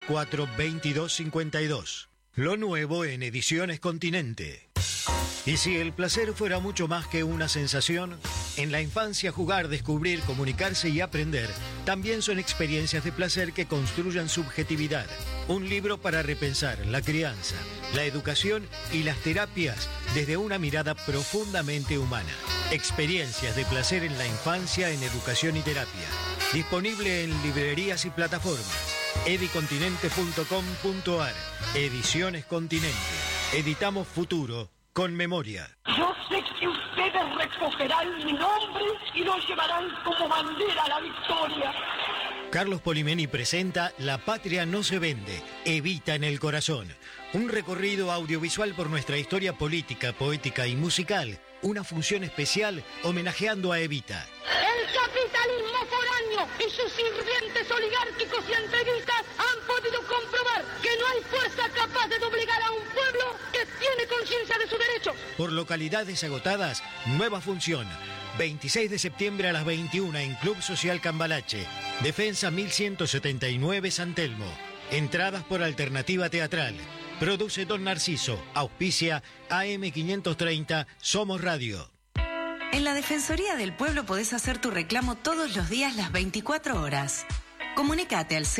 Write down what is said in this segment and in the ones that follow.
342252. Lo nuevo en Ediciones Continente. Y si el placer fuera mucho más que una sensación, en la infancia jugar, descubrir, comunicarse y aprender también son experiencias de placer que construyan subjetividad. Un libro para repensar la crianza, la educación y las terapias desde una mirada profundamente humana. Experiencias de placer en la infancia en educación y terapia. Disponible en librerías y plataformas. edicontinente.com.ar. Ediciones Continente. Editamos futuro con memoria. Yo sé que ustedes recogerán mi nombre y lo llevarán como bandera a la victoria. Carlos Polimeni presenta La Patria no se vende, Evita en el corazón. Un recorrido audiovisual por nuestra historia política, poética y musical. Una función especial homenajeando a Evita. El capitalismo foráneo y sus sirvientes oligárquicos y entreguistas han podido comprobar que no hay fuerza capaz de doblegar a un pueblo que tiene conciencia de sus derechos. Por localidades agotadas, nueva función. 26 de septiembre a las 21 en Club Social Cambalache. Defensa 1179 San Telmo. Entradas por alternativa teatral. Produce Don Narciso. Auspicia AM530 Somos Radio. En la Defensoría del Pueblo podés hacer tu reclamo todos los días las 24 horas. Comunicate al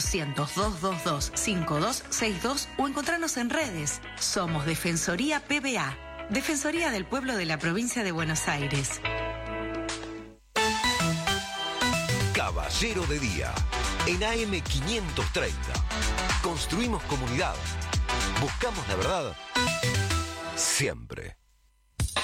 0800-222-5262 o encontrarnos en redes. Somos Defensoría PBA, Defensoría del Pueblo de la Provincia de Buenos Aires. Caballero de Día, en AM530. Construimos comunidad. Buscamos la verdad siempre.